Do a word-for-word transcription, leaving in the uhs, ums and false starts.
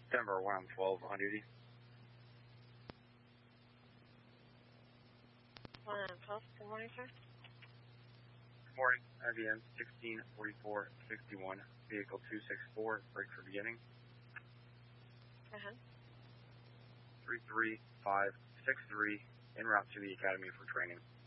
Denver one twelve on duty. one twelve, good morning, sir. Good morning, I B M sixteen forty-four sixty-one, vehicle two six four, break for beginning. Uh-huh. three three five six three, en route to the academy for training.